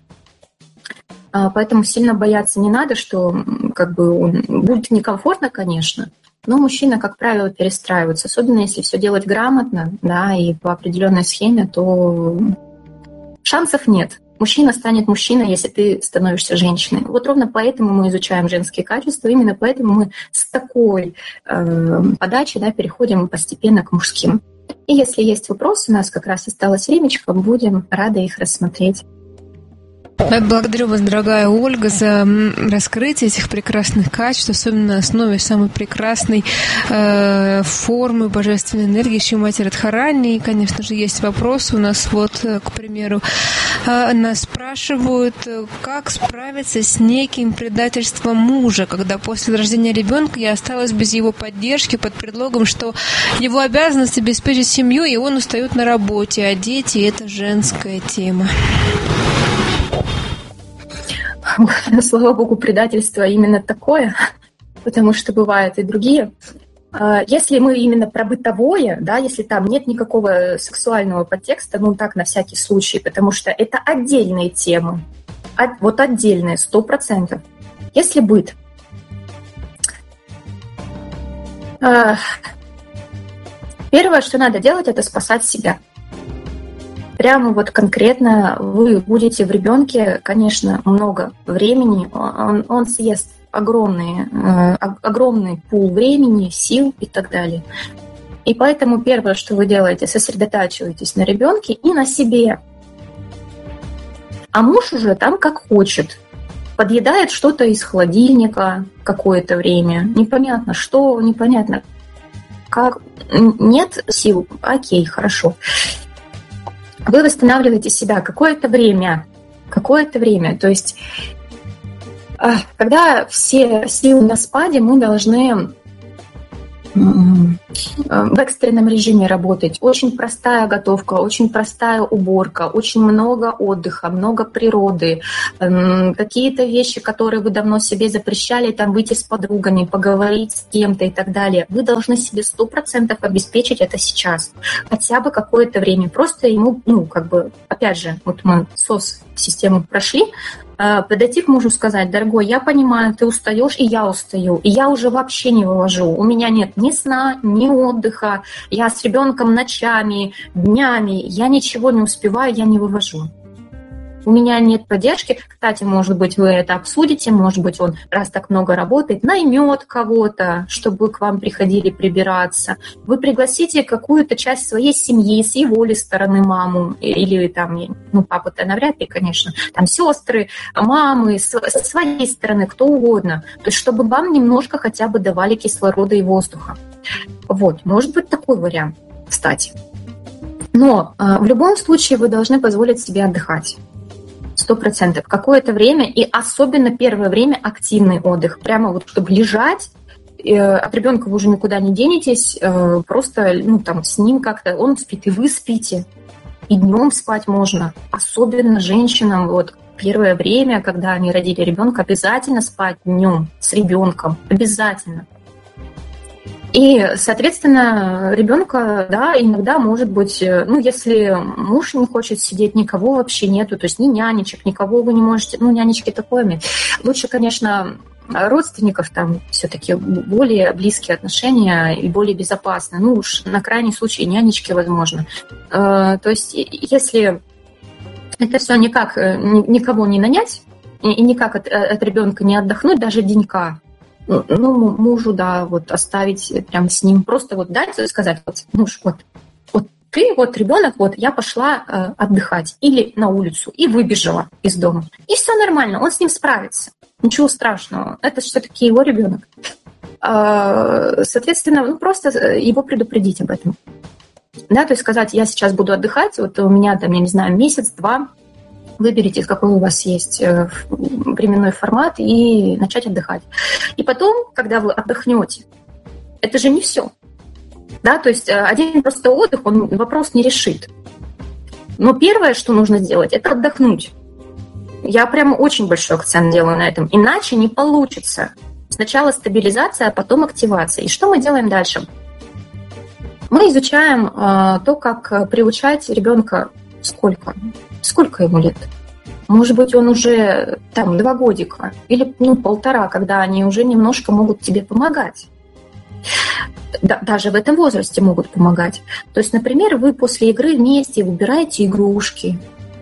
Поэтому сильно бояться не надо, что как бы он, будет некомфортно, конечно, но мужчина, как правило, перестраивается. Особенно если все делать грамотно, да, и по определенной схеме, то шансов нет. Мужчина станет мужчиной, если ты становишься женщиной. Вот ровно поэтому мы изучаем женские качества, именно поэтому мы с такой э, подачи, да, переходим постепенно к мужским. И если есть вопросы, у нас как раз осталось времечко, будем рады их рассмотреть. Благодарю вас, дорогая Ольга, за раскрытие этих прекрасных качеств, особенно на основе самой прекрасной э, формы божественной энергии, Шри Мати Радхарани. И, конечно же, есть вопросы у нас. Вот, к примеру, э, нас спрашивают, как справиться с неким предательством мужа, когда после рождения ребенка я осталась без его поддержки под предлогом, что его обязанность обеспечить семью, и он устает на работе, а дети – это женская тема. Слава богу, предательство именно такое, потому что бывают и другие. Если мы именно про бытовое, да, если там нет никакого сексуального подтекста, ну так, на всякий случай, потому что это отдельные темы, вот отдельные, сто процентов. Если быт, первое, что надо делать, это спасать себя. Прямо вот конкретно вы будете в ребенке, конечно, много времени, он, он съест огромный, э, огромный пул времени, сил и так далее. И поэтому первое, что вы делаете, сосредотачиваетесь на ребенке и на себе. А муж уже там как хочет. Подъедает что-то из холодильника какое-то время. Непонятно что, непонятно как. Нет сил, окей, хорошо. Вы восстанавливаете себя какое-то время, какое-то время. То есть, когда все силы на спаде, мы должны в экстренном режиме работать. Очень простая готовка, очень простая уборка, очень много отдыха, много природы, какие-то вещи, которые вы давно себе запрещали, там выйти с подругами, поговорить с кем-то и так далее. Вы должны себе сто процентов обеспечить это сейчас. Хотя бы какое-то время. Просто ему, ну, как бы, опять же, вот мы сос-систему прошли, подойти к мужу, сказать: дорогой, я понимаю, ты устаешь, и я устаю, и я уже вообще не вывожу. У меня нет ни сна, ни отдыха, я с ребенком ночами, днями, я ничего не успеваю, я не вывожу. У меня нет поддержки. Кстати, может быть, вы это обсудите, может быть, он, раз так много работает, наймет кого-то, чтобы к вам приходили прибираться. Вы пригласите какую-то часть своей семьи, с его ли стороны маму, или там, ну, папу-то навряд ли, конечно, там сестры, мамы, с, со своей стороны, кто угодно. То есть, чтобы вам немножко хотя бы давали кислорода и воздуха. Вот, может быть, такой вариант, кстати. Но э, в любом случае вы должны позволить себе отдыхать. Сто процентов. Какое-то время, и особенно первое время, активный отдых. Прямо вот, чтобы лежать, э, от ребенка вы уже никуда не денетесь, э, просто, ну, там, с ним как-то, он спит, и вы спите. И днем спать можно. Особенно женщинам, вот, первое время, когда они родили ребенка, обязательно спать днем с ребенком. Обязательно. И, соответственно, ребенка, да, иногда может быть, ну, если муж не хочет сидеть, никого вообще нету, то есть ни нянечек, никого вы не можете, ну, нянечки такое, лучше, конечно, родственников там все-таки более близкие отношения и более безопасны. Ну уж на крайний случай нянечки, возможно. То есть если это все никак никого не нанять и никак от, от ребенка не отдохнуть, даже денька, ну, мужу, да, вот оставить прям с ним, просто вот дать и сказать, вот, муж, вот, вот ты, вот ребенок, вот я пошла э, отдыхать или на улицу и выбежала из дома. И все нормально, он с ним справится. Ничего страшного, это все-таки его ребенок. Э, соответственно, ну, просто его предупредить об этом. Да, то есть сказать, я сейчас буду отдыхать, вот у меня там, я не знаю, месяц-два, выберите, какой у вас есть временной формат, и начать отдыхать. И потом, когда вы отдохнете, это же не все. Да, то есть один просто отдых, он вопрос не решит. Но первое, что нужно сделать, это отдохнуть. Я прям очень большой акцент делаю на этом. Иначе не получится. Сначала стабилизация, а потом активация. И что мы делаем дальше? Мы изучаем э, то, как приучать ребенка. Сколько? Сколько ему лет? Может быть, он уже там два годика или ну, полтора, когда они уже немножко могут тебе помогать. Да, даже в этом возрасте могут помогать. То есть, например, вы после игры вместе выбираете игрушки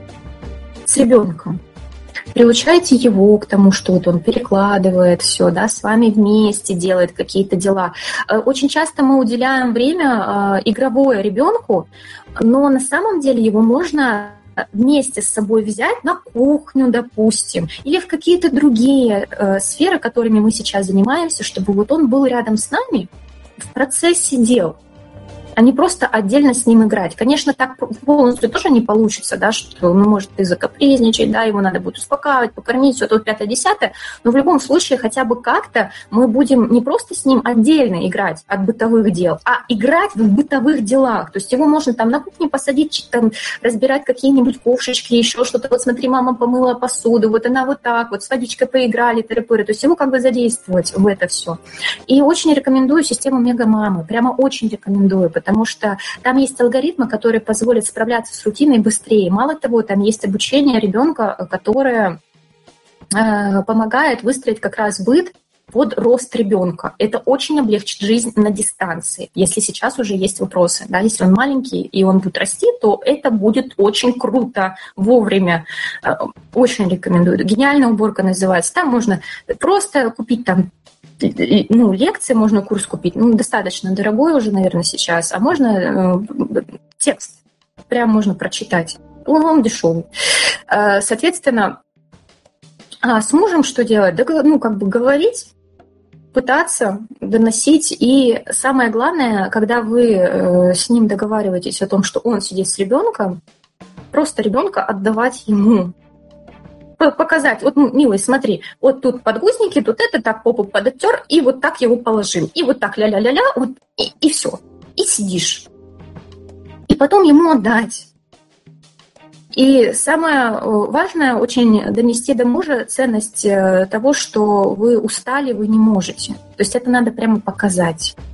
с ребенком, приучаете его к тому, что вот он перекладывает все, да, с вами вместе делает какие-то дела. Очень часто мы уделяем время игровое ребенку, но на самом деле его можно вместе с собой взять на кухню, допустим, или в какие-то другие э, сферы, которыми мы сейчас занимаемся, чтобы вот он был рядом с нами в процессе дел, а не просто отдельно с ним играть. Конечно, так полностью тоже не получится, да, что, ну, может и закапризничать, да, его надо будет успокаивать, покормить, все то пятое-десятое, но в любом случае хотя бы как-то мы будем не просто с ним отдельно играть от бытовых дел, а играть в бытовых делах. То есть его можно там на кухне посадить, там, разбирать какие-нибудь ковшички, еще что-то. Вот смотри, мама помыла посуду, вот она вот так, вот с водичкой поиграли, тыры-пыры. То есть его как бы задействовать в это все. И очень рекомендую систему Мегамамы, прямо очень рекомендую, потому что там есть алгоритмы, которые позволят справляться с рутиной быстрее. Мало того, там есть обучение ребенка, которое э, помогает выстроить как раз быт под рост ребенка. Это очень облегчит жизнь на дистанции, если сейчас уже есть вопросы. Да? Если он маленький и он будет расти, то это будет очень круто, вовремя. Э, очень рекомендую. Гениальная уборка называется. Там можно просто купить там ну, лекции, можно курс купить, ну, достаточно дорогой уже, наверное, сейчас, а можно э, текст, прям можно прочитать. Он, он дешевый. Э, соответственно, а с мужем что делать? Да, ну, как бы говорить, пытаться доносить. И самое главное, когда вы э, с ним договариваетесь о том, что он сидит с ребенком, просто ребенка отдавать ему. Показать, вот, милый, смотри, вот тут подгузники, тут это, так попу подоттер, и вот так его положил, и вот так ля-ля-ля-ля, вот, и, и все, и сидишь. И потом ему отдать. И самое важное очень донести до мужа ценность того, что вы устали, вы не можете. То есть это надо прямо показать.